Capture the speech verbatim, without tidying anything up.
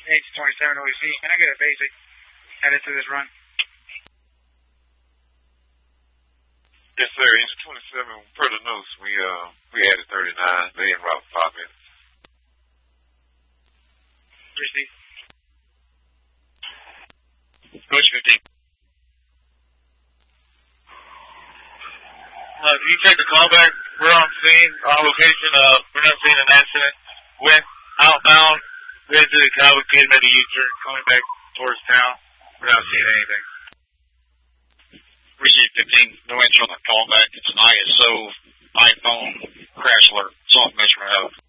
eight twenty-seven O E C. Can I get a basic headed to this run? Yes, sir. It's twenty-seven. Per the notes, we uh we added thirty-nine. They in route five minutes. Receive. Coach fifteen. Uh, can you take the call back? We're on scene, our location. Uh, we're not seeing an accident. Went outbound, went to the cavalcade, made a U-turn, coming back towards town. We're not seeing anything. Receive fifteen. No answer on the call back. It's an I S O iPhone crash alert. Soft measurement of